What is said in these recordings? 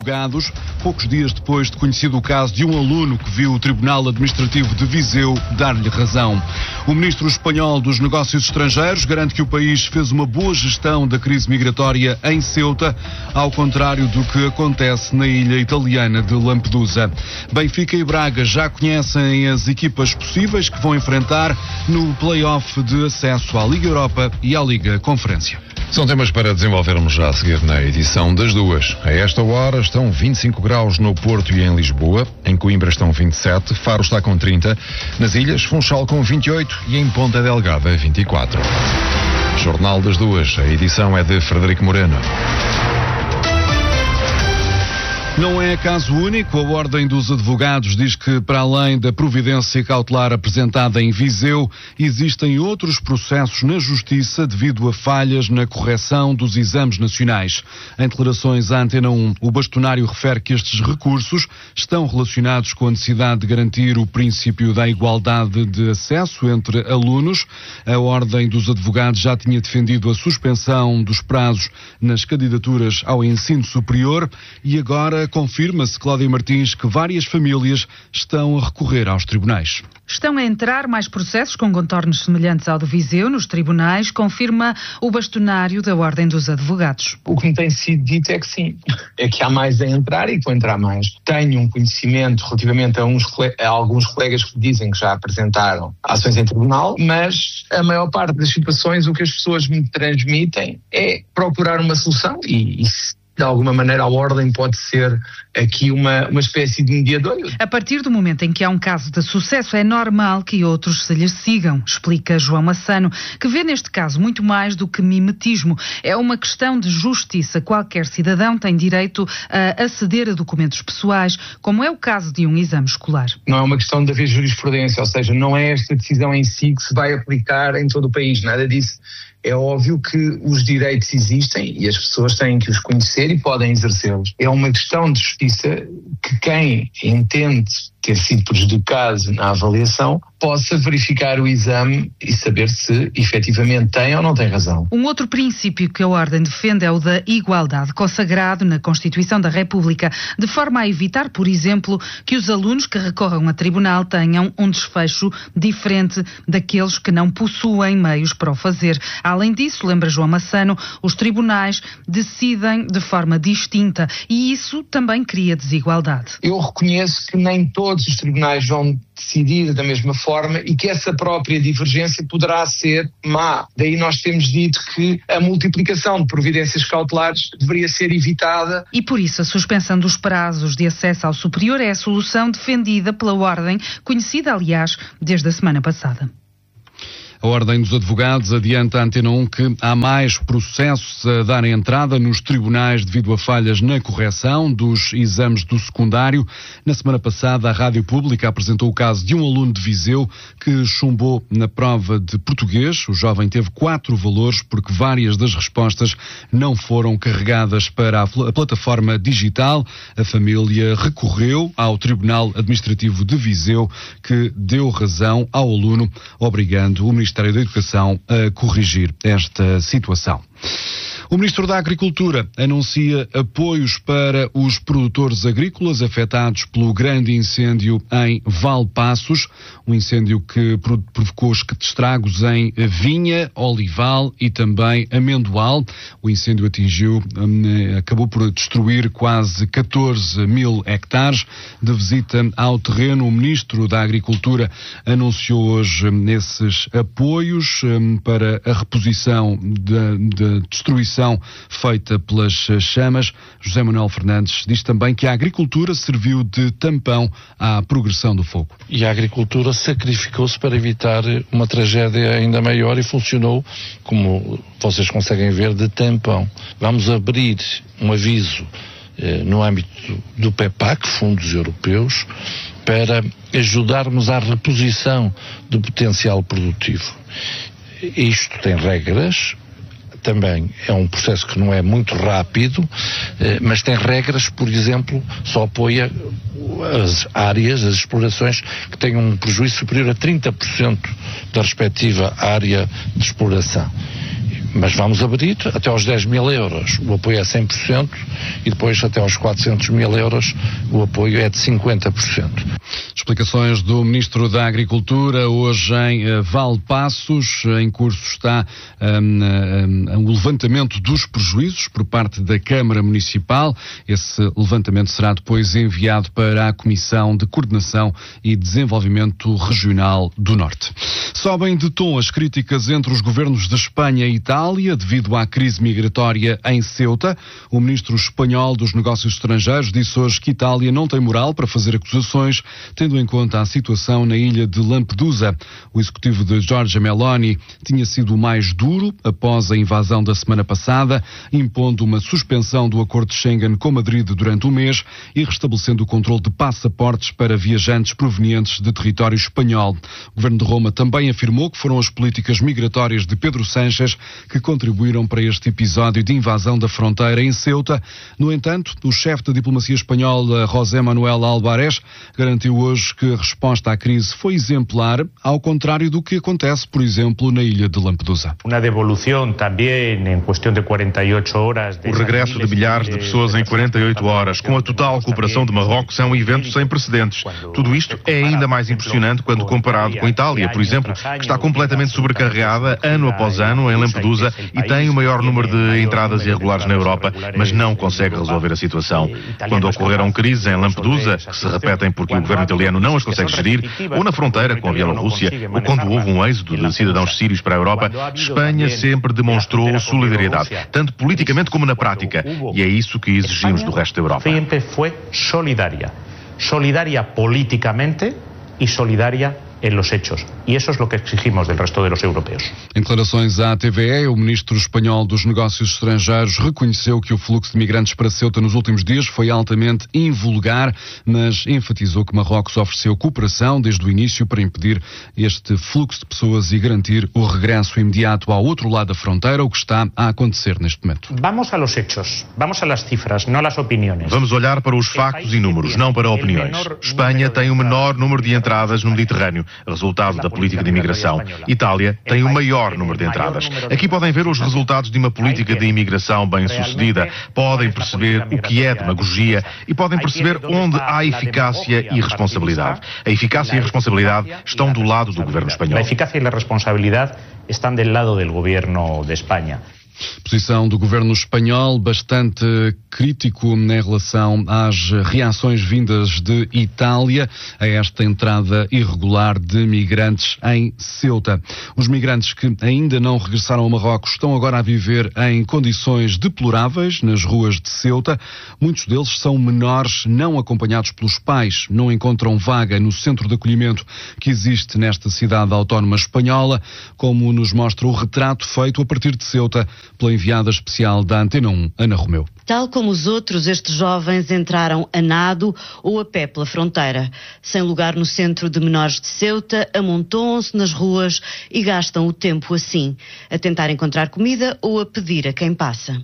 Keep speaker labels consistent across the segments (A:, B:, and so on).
A: Advogados, poucos dias depois de conhecido o caso de um aluno que viu o Tribunal Administrativo de Viseu dar-lhe razão. O ministro espanhol dos Negócios Estrangeiros garante que o país fez uma boa gestão da crise migratória em Ceuta, ao contrário do que acontece na ilha italiana de Lampedusa. Benfica e Braga já conhecem as equipas possíveis que vão enfrentar no play-off de acesso à Liga Europa e à Liga Conferência.
B: São temas para desenvolvermos já a seguir na edição das duas. A esta hora estão 25 graus no Porto e em Lisboa. Em Coimbra estão 27, Faro está com 30. Nas ilhas, Funchal com 28 e em Ponta Delgada 24. Jornal das duas. A edição é de Frederico Moreno.
A: Não é caso único. A Ordem dos Advogados diz que, para além da providência cautelar apresentada em Viseu, existem outros processos na Justiça devido a falhas na correção dos exames nacionais. Em declarações à Antena 1, o bastonário refere que estes recursos estão relacionados com a necessidade de garantir o princípio da igualdade de acesso entre alunos. A Ordem dos Advogados já tinha defendido a suspensão dos prazos nas candidaturas ao ensino superior e agora confirma-se, Cláudia Martins, que várias famílias estão a recorrer aos tribunais.
C: Estão a entrar mais processos com contornos semelhantes ao do Viseu nos tribunais, confirma o bastonário da Ordem dos Advogados.
D: O que me tem sido dito é que sim, é que há mais a entrar e que vão entrar mais. Tenho um conhecimento relativamente a alguns colegas que dizem que já apresentaram ações em tribunal, mas a maior parte das situações o que as pessoas me transmitem é procurar uma solução e de alguma maneira a Ordem pode ser aqui uma espécie de mediador.
C: A partir do momento em que há um caso de sucesso, é normal que outros se lhes sigam, explica João Massano, que vê neste caso muito mais do que mimetismo. É uma questão de justiça. Qualquer cidadão tem direito a aceder a documentos pessoais, como é o caso de um exame escolar.
D: Não é uma questão de haver jurisprudência, ou seja, não é esta decisão em si que se vai aplicar em todo o país, nada disso. É óbvio que os direitos existem e as pessoas têm que os conhecer e podem exercê-los. É uma questão de justiça que quem entende ter sido prejudicado na avaliação possa verificar o exame e saber se efetivamente tem ou não tem razão.
C: Um outro princípio que a Ordem defende é o da igualdade, consagrado na Constituição da República, de forma a evitar, por exemplo, que os alunos que recorram a tribunal tenham um desfecho diferente daqueles que não possuem meios para o fazer. Além disso, lembra João Massano, os tribunais decidem de forma distinta e isso também cria desigualdade.
D: Eu reconheço que nem todos os tribunais vão decidir da mesma forma e que essa própria divergência poderá ser má. Daí nós temos dito que a multiplicação de providências cautelares deveria ser evitada.
C: E por isso a suspensão dos prazos de acesso ao superior é a solução defendida pela Ordem, conhecida, aliás, desde a semana passada.
A: A Ordem dos Advogados adianta à Antena 1 que há mais processos a darem entrada nos tribunais devido a falhas na correção dos exames do secundário. Na semana passada, a Rádio Pública apresentou o caso de um aluno de Viseu que chumbou na prova de português. O jovem teve 4 valores porque várias das respostas não foram carregadas para a plataforma digital. A família recorreu ao Tribunal Administrativo de Viseu, que deu razão ao aluno, obrigando o Ministério da Educação a corrigir esta situação. O Ministro da Agricultura anuncia apoios para os produtores agrícolas afetados pelo grande incêndio em Valpaços, um incêndio que provocou estragos em vinha, olival e também amendoal. O incêndio acabou por destruir quase 14 mil hectares. De visita ao terreno, o Ministro da Agricultura anunciou hoje esses apoios para a reposição da destruição feita pelas chamas. José Manuel Fernandes diz também que a agricultura serviu de tampão à progressão do fogo.
E: E a agricultura sacrificou-se para evitar uma tragédia ainda maior e funcionou, como vocês conseguem ver, de tampão. Vamos abrir um aviso no âmbito do PEPAC, fundos europeus, para ajudarmos à reposição do potencial produtivo. Isto tem regras. Também é um processo que não é muito rápido, mas tem regras, por exemplo, só apoia as áreas, as explorações que tenham um prejuízo superior a 30% da respectiva área de exploração. Mas vamos abrir até aos 10 mil euros, o apoio é 100%, e depois até aos 400 mil euros o apoio é de 50%.
A: Explicações do Ministro da Agricultura hoje em Valpaços. Em curso está o levantamento dos prejuízos por parte da Câmara Municipal. Esse levantamento será depois enviado para a Comissão de Coordenação e Desenvolvimento Regional do Norte. Sobem de tom as críticas entre os governos de Espanha e Itália devido à crise migratória em Ceuta. O Ministro espanhol dos Negócios Estrangeiros disse hoje que Itália não tem moral para fazer acusações, tendo em conta a situação na ilha de Lampedusa. O executivo de Giorgia Meloni tinha sido o mais duro após a invasão da semana passada, impondo uma suspensão do acordo de Schengen com Madrid durante um mês e restabelecendo o controle de passaportes para viajantes provenientes de território espanhol. O governo de Roma também afirmou que foram as políticas migratórias de Pedro Sánchez que contribuíram para este episódio de invasão da fronteira em Ceuta. No entanto, o chefe da diplomacia espanhola, José Manuel Álvarez, garantiu hoje que a resposta à crise foi exemplar, ao contrário do que acontece, por exemplo, na ilha de Lampedusa.
F: O
G: regresso de milhares de pessoas em 48 horas, com a total cooperação de Marrocos, é um evento sem precedentes. Tudo isto é ainda mais impressionante quando comparado com a Itália, por exemplo, que está completamente sobrecarregada ano após ano em Lampedusa e tem o maior número de entradas irregulares na Europa, mas não consegue resolver a situação. Quando ocorreram crises em Lampedusa, que se repetem porque o governo italiano não as consegue gerir, ou na fronteira com a Bielorrússia, ou quando houve um êxodo de cidadãos sírios para a Europa, Espanha sempre demonstrou solidariedade, tanto politicamente como na prática, e é isso que exigimos do resto da Europa.
F: Sempre foi solidaria políticamente e solidaria en los hechos. E eso es lo que exigimos del resto de los europeos.
A: Em declarações à TVE, o ministro espanhol dos Negócios Estrangeiros reconheceu que o fluxo de migrantes para Ceuta nos últimos dias foi altamente invulgar, mas enfatizou que Marrocos ofereceu cooperação desde o início para impedir este fluxo de pessoas e garantir o regresso imediato ao outro lado da fronteira, o que está a acontecer neste momento.
F: Vamos a los hechos, vamos a las cifras, no a las opiniones.
G: Vamos olhar para os factos e números, não para opiniões. Espanha tem o menor número de entradas no Mediterrâneo, resultado da política de imigração. Itália tem o maior número de entradas. Aqui podem ver os resultados de uma política de imigração bem-sucedida. Podem perceber o que é demagogia e podem perceber onde há eficácia e responsabilidade. A eficácia e a responsabilidade estão do lado do governo espanhol.
F: A eficácia e a responsabilidade estão do lado do governo de Espanha.
A: Posição do governo espanhol bastante crítico em relação às reações vindas de Itália a esta entrada irregular de migrantes em Ceuta. Os migrantes que ainda não regressaram ao Marrocos estão agora a viver em condições deploráveis nas ruas de Ceuta. Muitos deles são menores não acompanhados pelos pais, não encontram vaga no centro de acolhimento que existe nesta cidade autónoma espanhola, como nos mostra o retrato feito a partir de Ceuta pela enviada especial da Antena 1, Ana Romeu.
H: Tal como os outros, estes jovens entraram a nado ou a pé pela fronteira. Sem lugar no centro de menores de Ceuta, amontoam-se nas ruas e gastam o tempo assim, a tentar encontrar comida ou a pedir a quem passa.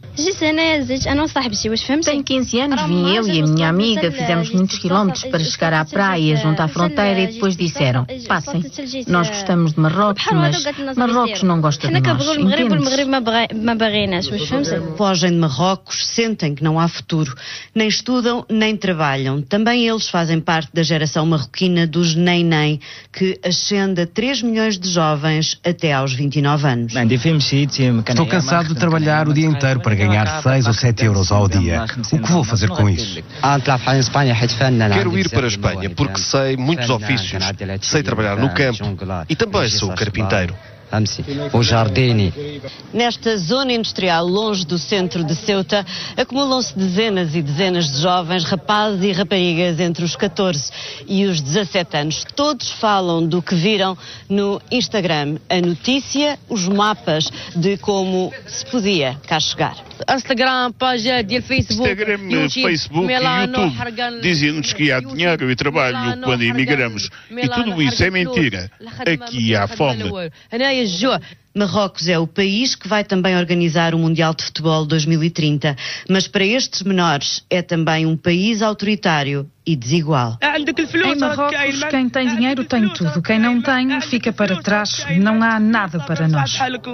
I: Tenho 15 anos, vim eu e a minha amiga, fizemos muitos quilómetros para chegar à praia, junto à fronteira, e depois disseram, passem, nós gostamos de Marrocos, mas Marrocos não gosta de nós, entendes?
H: Fogem de Marrocos, sentem que não há futuro. Nem estudam, nem trabalham. Também eles fazem parte da geração marroquina dos nem-nem, que ascende a 3 milhões de jovens até aos 29 anos.
J: Estou cansado de trabalhar o dia inteiro para ganhar 6 ou 7 euros ao dia. O que vou fazer com isso?
K: Quero ir para a Espanha porque sei muitos ofícios. Sei trabalhar no campo e também sou carpinteiro.
H: Nesta zona industrial, longe do centro de Ceuta, acumulam-se dezenas e dezenas de jovens, rapazes e raparigas entre os 14 e os 17 anos. Todos falam do que viram no Instagram. A notícia, os mapas de como se podia cá chegar.
L: Instagram, Facebook e YouTube dizem-nos que há dinheiro e trabalho quando imigramos. E tudo isso é mentira. Aqui há fome.
H: Marrocos é o país que vai também organizar o Mundial de Futebol 2030, mas para estes menores é também um país autoritário e desigual.
C: Em Marrocos, quem tem dinheiro tem tudo. Quem não tem, fica para trás. Não há nada para nós.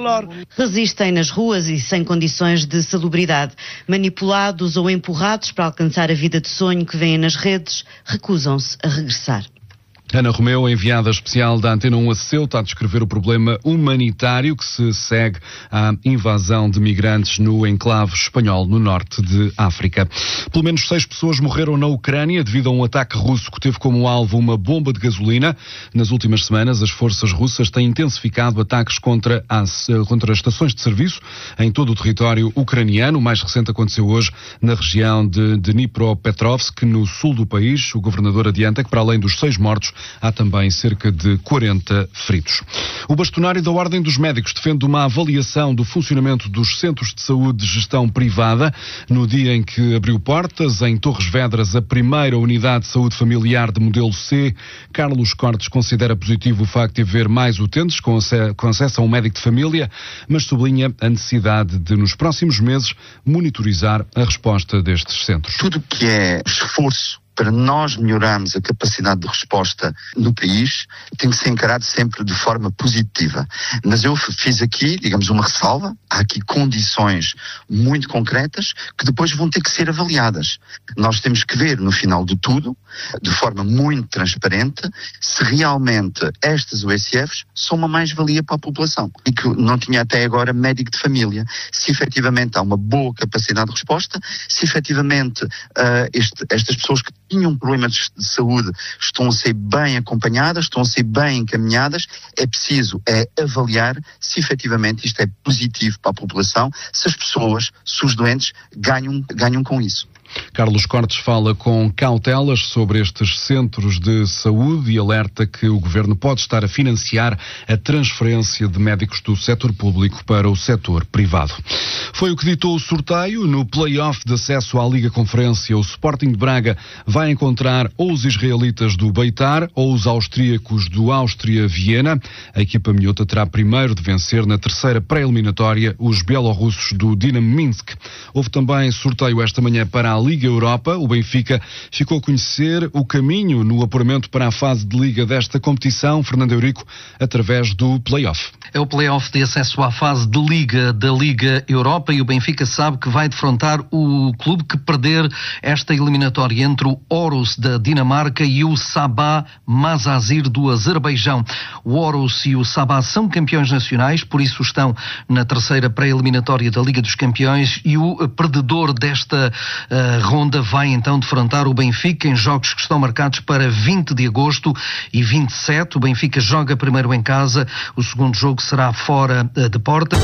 H: Resistem nas ruas e sem condições de salubridade. Manipulados ou empurrados para alcançar a vida de sonho que vêem nas redes, recusam-se a regressar.
A: Ana Romeu, enviada especial da Antena 1 a Ceuta, a descrever o problema humanitário que se segue à invasão de migrantes no enclave espanhol no norte de África. Pelo menos 6 pessoas morreram na Ucrânia devido a um ataque russo que teve como alvo uma bomba de gasolina. Nas últimas semanas, as forças russas têm intensificado ataques contra as estações de serviço em todo o território ucraniano. O mais recente aconteceu hoje na região de Dnipropetrovsk, no sul do país. O governador adianta que, para além dos 6 mortos, há também cerca de 40 feridos. O bastonário da Ordem dos Médicos defende uma avaliação do funcionamento dos centros de saúde de gestão privada. No dia em que abriu portas, em Torres Vedras, a primeira unidade de saúde familiar de modelo C, Carlos Cortes considera positivo o facto de haver mais utentes com acesso a um médico de família, mas sublinha a necessidade de, nos próximos meses, monitorizar a resposta destes centros.
M: Tudo que é esforço para nós melhorarmos a capacidade de resposta no país, tem que ser encarado sempre de forma positiva. Mas eu fiz aqui, digamos, uma ressalva. Há aqui condições muito concretas que depois vão ter que ser avaliadas. Nós temos que ver, no final de tudo, de forma muito transparente, se realmente estas USFs são uma mais-valia para a população e que não tinha até agora médico de família. Se efetivamente há uma boa capacidade de resposta, se efetivamente estas pessoas que tinham problemas de saúde estão a ser bem acompanhadas, estão a ser bem encaminhadas, é preciso avaliar se efetivamente isto é positivo para a população, se as pessoas, se os doentes ganham com isso.
A: Carlos Cortes fala com cautelas sobre estes centros de saúde e alerta que o governo pode estar a financiar a transferência de médicos do setor público para o setor privado. Foi o que ditou o sorteio no play-off de acesso à Liga Conferência. O Sporting de Braga vai encontrar ou os israelitas do Beitar ou os austríacos do Áustria-Viena. A equipa minhota terá primeiro de vencer na terceira pré-eliminatória os bielorrussos do Dinamo Minsk. Houve também sorteio esta manhã para a Liga Europa. O Benfica ficou a conhecer o caminho no apuramento para a fase de Liga desta competição, Fernando Eurico, através do play-off.
N: É o play-off de acesso à fase de Liga da Liga Europa e o Benfica sabe que vai defrontar o clube que perder esta eliminatória entre o Orus da Dinamarca e o Sabah Mazazir do Azerbaijão. O Orus e o Sabah são campeões nacionais, por isso estão na terceira pré-eliminatória da Liga dos Campeões e o perdedor desta ronda vai então defrontar o Benfica em jogos que estão marcados para 20 de agosto e 27. O Benfica joga primeiro em casa, o segundo jogo será fora de porta.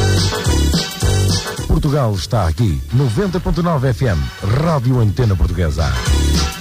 O: Portugal está aqui, 90.9 FM, Rádio Antena Portuguesa.